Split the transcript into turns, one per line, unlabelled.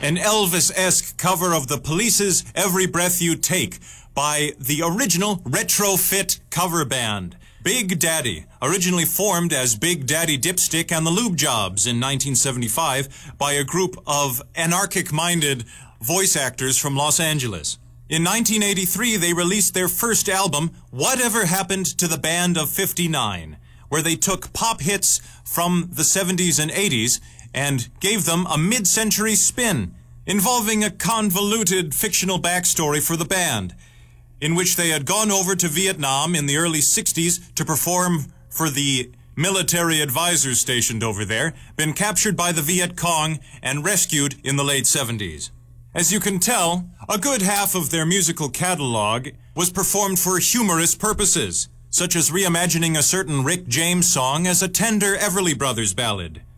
an Elvis-esque cover of The Police's Every Breath You Take by the original Retrofit cover band. Big Daddy, originally formed as Big Daddy Dipstick and the Lube Jobs in 1975 by a group of anarchic-minded voice actors from Los Angeles. In 1983, they released their first album, Whatever Happened to the Band of 59, where they took pop hits from the 70s and 80s and gave them a mid-century spin, involving a convoluted fictional backstory for the band, in which they had gone over to Vietnam in the early 60s to perform for the military advisors stationed over there, been captured by the Viet Cong, and rescued in the late 70s. As you can tell, a good half of their musical catalog was performed for humorous purposes, such as reimagining a certain Rick James song as a tender Everly Brothers ballad.